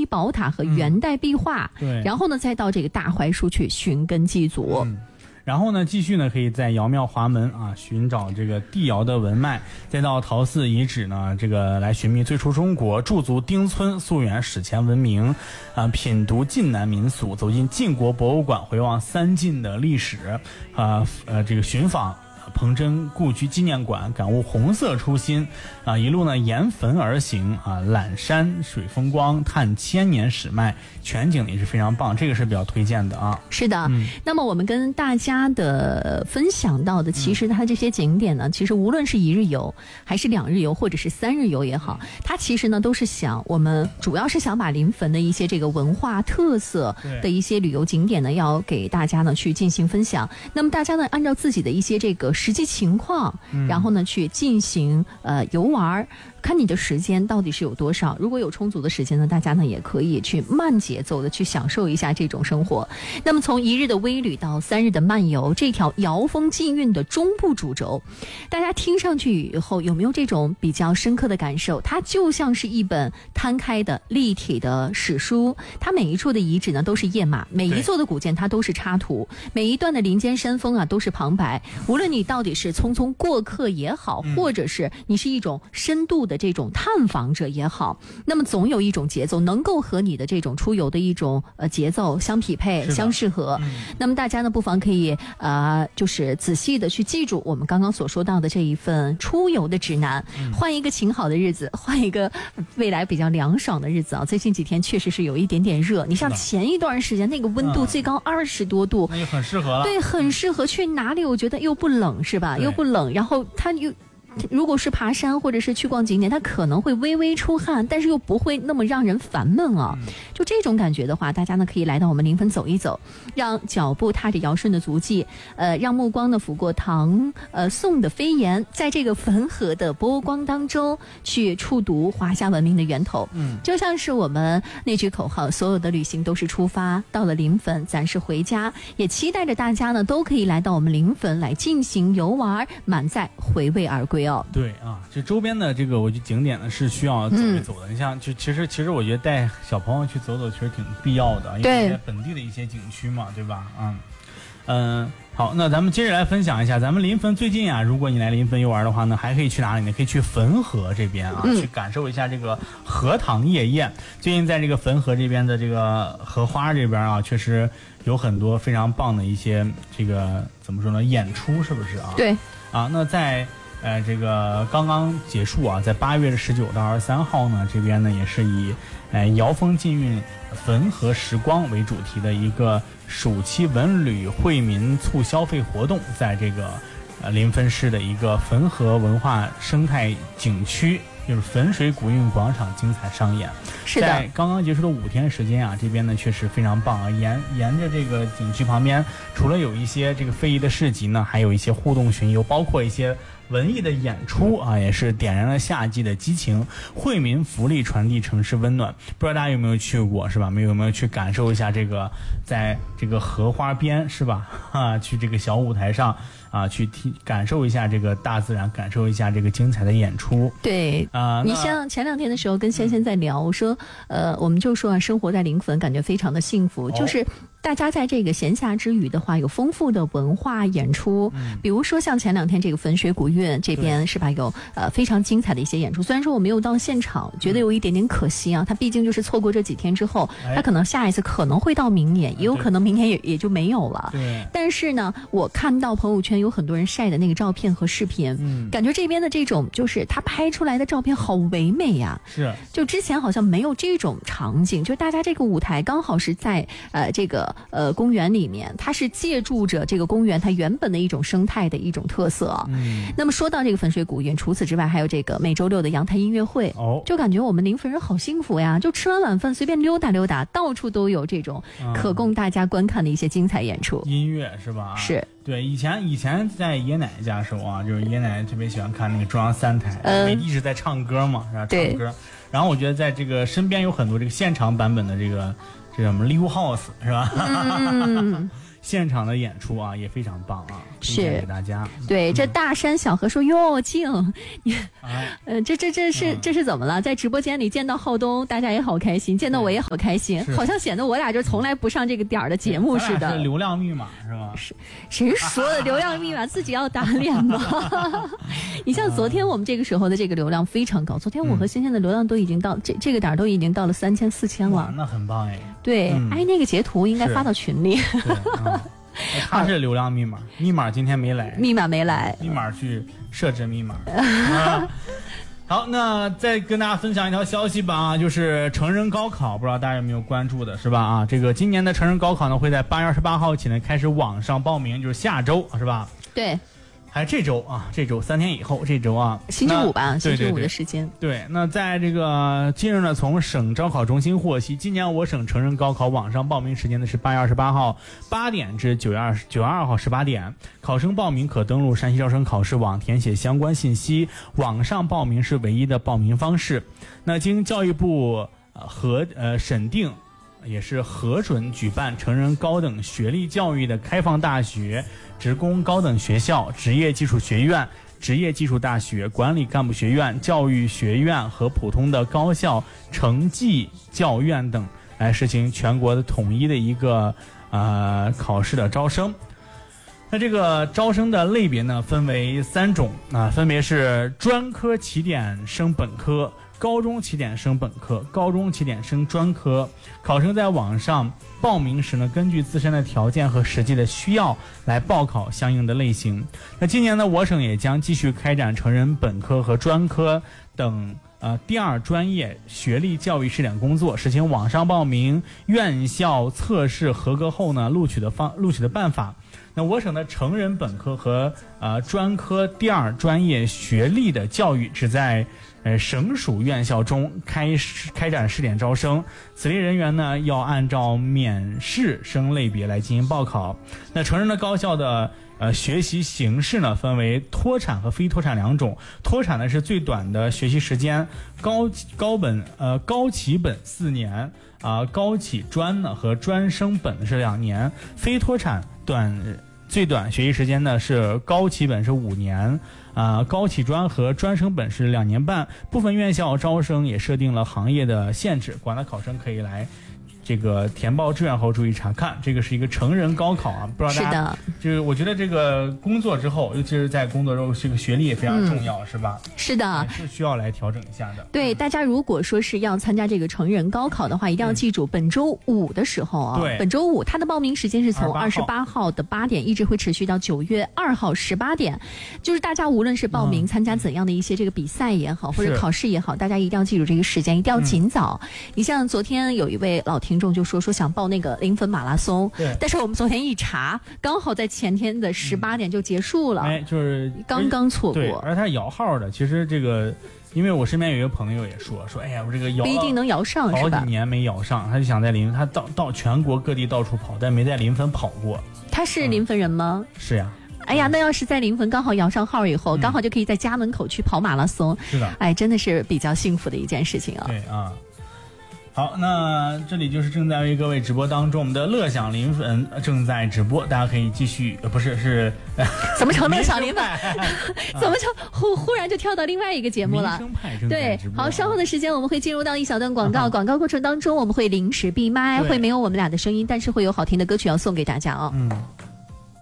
宝塔和元代壁画， 对， 然后呢再到这个大槐树去寻根祭祖。 然后呢，继续呢，可以在窑庙华门啊寻找这个帝窑的文脉，再到陶寺遗址呢，这个来寻觅最初中国驻足丁村溯源史前文明，品读晋南民俗，走进晋国博物馆，回望三晋的历史，这个寻访彭真故居纪念馆，感悟红色初心啊，一路呢沿汾而行啊，览山水风光，探千年史脉，全景也是非常棒，这个是比较推荐的啊。 是的，那么我们跟大家的分享到的，其实它这些景点呢，其实无论是1日游还是2日游或者是3日游也好，它其实呢都是我们主要是想把临汾的一些这个文化特色的一些旅游景点呢，要给大家呢去进行分享。那么大家呢按照自己的一些这个实际情况，然后呢去进行游玩，看你的时间到底是有多少。如果有充足的时间呢，大家呢也可以去慢节奏的去享受一下这种生活。那么从1日的微旅到3日的漫游，这条瑶峰禁运的中部主轴，大家听上去以后有没有这种比较深刻的感受？它就像是一本摊开的立体的史书，它每一处的遗址呢都是页码，每一座的古建它都是插图，每一段的林间山峰啊都是旁白。无论你到底是匆匆过客也好，或者是你是一种深度的这种探访者也好，那么总有一种节奏能够和你的这种出游的一种节奏相匹配相适合。那么大家呢不妨可以就是仔细的去记住我们刚刚所说到的这一份出游的指南，换一个晴好的日子，换一个未来比较凉爽的日子啊。最近几天确实是有一点点热，你像前一段时间那个温度最高20多度， 那就很适合了。 对，很适合去哪里，我觉得又不冷是吧？又不冷，然后它又如果是爬山或者是去逛景点，它可能会微微出汗，但是又不会那么让人烦闷啊。就这种感觉的话，大家呢可以来到我们临汾走一走，让脚步踏着尧舜的足迹，让目光呢拂过唐宋的飞檐，在这个汾河的波光当中去触读华夏文明的源头。就像是我们那句口号，所有的旅行都是出发，到了临汾咱是回家，也期待着大家呢都可以来到我们临汾来进行游玩，满载回味而归。 对啊，这周边的这个我觉得景点呢是需要走一走的。你像就其实我觉得带小朋友去走走其实挺必要的，因为在本地的一些景区嘛，对吧？好，那咱们接着来分享一下咱们临汾最近啊，如果你来临汾游玩的话呢，还可以去哪里呢？可以去汾河这边啊，去感受一下这个荷塘夜宴。最近在这个汾河这边的这个荷花这边啊，确实有很多非常棒的一些这个怎么说呢，演出，是不是啊？ 对啊，那在这个刚刚结束啊，在8月19到23号呢，这边呢也是以瑶峰禁运汾河时光为主题的一个暑期文旅惠民促消费活动，在这个临汾市的一个汾河文化生态景区，就是汾水古韵广场精彩上演。 是的， 在刚刚结束的5天时间啊，这边呢确实非常棒啊。沿着这个景区旁边，除了有一些这个非遗的市集呢，还有一些互动巡游，包括一些文艺的演出啊，也是点燃了夏季的激情，惠民福利，传递城市温暖。不知道大家有没有去过，是吧？有没有去感受一下这个，在这个荷花边，是吧？去这个小舞台上啊，去感受一下这个大自然，感受一下这个精彩的演出。 对你像前2天的时候跟仙仙在聊，我说我们就说生活在临汾感觉非常的幸福，就是大家在这个闲暇之余的话，有丰富的文化演出，比如说像前2天这个汾水古韵这边是吧，有非常精彩的一些演出。虽然说我没有到现场，觉得有一点点可惜啊，他毕竟就是错过这几天之后，他可能下一次可能会到明年，也有可能明年也就没有了。 对。 但是呢，我看到朋友圈有很多人晒的那个照片和视频，感觉这边的这种就是他拍出来的照片好唯美呀。 是。 就之前好像没有这种场景，就大家这个舞台刚好是在这个公园里面，它是借助着这个公园它原本的一种生态的一种特色啊。那么说到这个汾水古韵，除此之外还有这个每周六的阳台音乐会，就感觉我们临汾人好幸福呀，就吃完晚饭随便溜达溜达，到处都有这种可供大家观看的一些精彩演出。 音乐是吧？ 是。 对，以前在爷爷奶奶家的时候啊，就是爷爷奶奶特别喜欢看那个中央3台，一直在唱歌嘛，是吧？唱歌。然后我觉得在这个身边有很多这个现场版本的这个什么 Live House 是吧？ 现场的演出啊也非常棒啊，推荐给大家。 对，这大山小河说哟静，这是怎么了？在直播间里见到浩东，大家也好开心，见到我也好开心，好像显得我俩就从来不上这个点儿的节目似的。 是流量密码是吧？ 谁说的流量密码自己要打脸吧？你像昨天我们这个时候的这个流量非常高，昨天我和欣欣的流量都已经到这个点儿都已经到了3000、4000了， 那很棒哎。 对，那个截图应该发到群里。 他是流量密码，密码今天没来， 密码没来， 密码去设置密码。好，那再跟大家分享一条消息吧，就是成人高考，不知道大家有没有关注的，是吧？这个今年的成人高考呢，会在8月28号起呢开始网上报名，就是下周，是吧？ 对。 还这周3天以后，这周啊， 星期五吧， 星期五的时间。 对，那在这个近日呢，从省招考中心获悉，今年我省成人高考网上报名时间呢是8月28号8点至9月22号18点，考生报名可登录山西招生考试网填写相关信息，网上报名是唯一的报名方式。那经教育部审定，也是核准举办成人高等学历教育的开放大学、职工高等学校、职业技术学院、职业技术大学、管理干部学院、教育学院和普通的高校、成绩教院等，来实行全国的统一的一个考试的招生。那这个招生的类别呢，分为3种分别是专科起点升本科、高中起点升本科、高中起点升专科。考生在网上报名时呢，根据自身的条件和实际的需要来报考相应的类型。那今年呢，我省也将继续开展成人本科和专科等第二专业学历教育试点工作，实行网上报名、院校测试合格后呢录取的办法。那我省的成人本科和专科第二专业学历的教育只在省属院校中开展试点招生，此类人员呢要按照免试生类别来进行报考。那成人的高校的学习形式呢，分为脱产和非脱产2种。脱产呢是最短的学习时间，高起本4年，高起专呢和专升本是2年。非脱产最短学习时间呢是高起本是5年，高起专和专升本是2年半。部分院校招生也设定了行业的限制，广大考生可以来这个填报志愿后注意查看。这个是一个成人高考啊，不知道大家就是我觉得这个工作之后，尤其是在工作中，这个学历也非常重要，是吧？ 是的， 是需要来调整一下的。 对，大家如果说是要参加这个成人高考的话，一定要记住本周5的时候啊，本周5它的报名时间是从28号的8点一直会持续到9月2号18点。就是大家无论是报名参加怎样的一些这个比赛也好，或者考试也好，大家一定要记住这个时间，一定要尽早。你像昨天有一位老听众就说想报那个临汾马拉松，但是我们昨天一查，刚好在前天的18点就结束了， 就是刚刚错过。 而他摇号的，其实这个，因为我身边有一个朋友也说，哎呀，我这个摇不一定能摇上，是吧？ 好几年没摇上，他就想在他到全国各地到处跑，但没在临汾跑过。 他是临汾人吗？ 是呀。 哎呀，那要是在临汾刚好摇上号以后，刚好就可以在家门口去跑马拉松。 是的， 哎，真的是比较幸福的一件事情啊。 对啊。好，那这里就是正在为各位直播当中，我们的乐享临汾正在直播，大家可以继续，是怎么成乐享临汾？怎么就忽然就跳到另外一个节目了？ 民生派正在直播。 对，好，稍后的时间我们会进入到一小段广告，广告过程当中我们会临时闭麦，会没有我们俩的声音，但是会有好听的歌曲要送给大家哦。